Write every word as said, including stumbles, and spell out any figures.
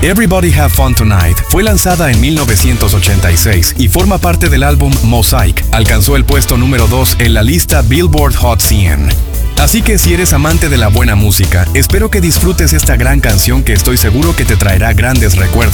Everybody Have Fun Tonight fue lanzada en mil novecientos ochenta y seis y forma parte del álbum Mosaic. Alcanzó el puesto número dos en la lista Billboard Hot cien. Así que si eres amante de la buena música, espero que disfrutes esta gran canción que estoy seguro que te traerá grandes recuerdos.